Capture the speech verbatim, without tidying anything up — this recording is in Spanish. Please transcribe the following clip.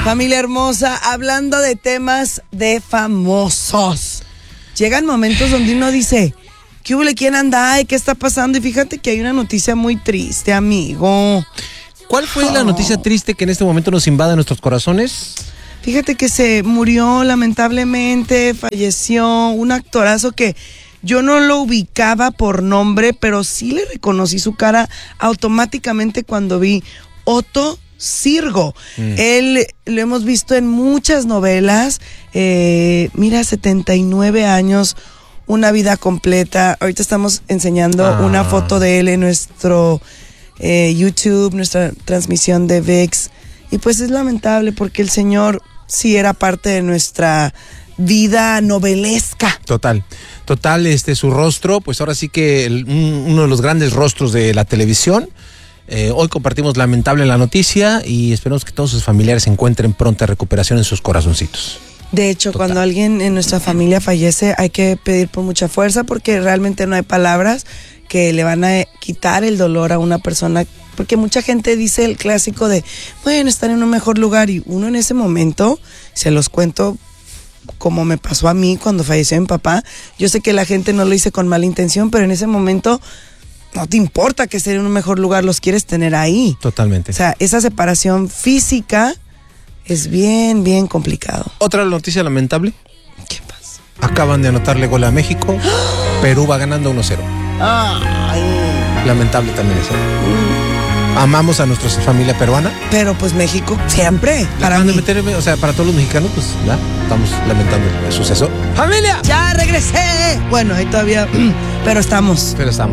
Familia hermosa, hablando de temas de famosos. Llegan momentos donde uno dice, ¿qué hubo? ¿Quién anda? ¿Qué está pasando? Y fíjate que hay una noticia muy triste, amigo. ¿Cuál fue Oh. la noticia triste que en este momento nos invade nuestros corazones? Fíjate que se murió lamentablemente, falleció un actorazo que yo no lo ubicaba por nombre, pero sí le reconocí su cara automáticamente cuando vi Otto Sirgo. Mm. Él lo hemos visto en muchas novelas. Eh, mira, setenta y nueve años, una vida completa. Ahorita estamos enseñando ah. una foto de él en nuestro eh, YouTube, nuestra transmisión de V I X. Y pues es lamentable porque el señor sí era parte de nuestra vida novelesca. Total, total, este, su rostro, pues ahora sí que el, un, uno de los grandes rostros de la televisión. Eh, hoy compartimos lamentable la noticia y esperamos que todos sus familiares encuentren pronta recuperación en sus corazoncitos. De hecho, Total. Cuando alguien en nuestra familia fallece hay que pedir por mucha fuerza porque realmente no hay palabras que le van a quitar el dolor a una persona, porque mucha gente dice el clásico de, bueno, estar en un mejor lugar, y uno en ese momento, se los cuento como me pasó a mí cuando falleció mi papá. Yo sé que la gente no lo hice con mala intención, pero en ese momento no te importa que esté en un mejor lugar, los quieres tener ahí. Totalmente. O sea, esa separación física es bien, bien complicado. Otra noticia lamentable. ¿Qué pasa? Acaban de anotarle gol a México. Perú va ganando uno cero. Ay. Lamentable también eso. Mm. Amamos a nuestra familia peruana. Pero pues México siempre. Para mí. Meterme, o sea, para todos los mexicanos, pues ya estamos lamentando el suceso. ¡Familia! ¡Ya regresé! Bueno, ahí todavía, pero estamos. Pero estamos.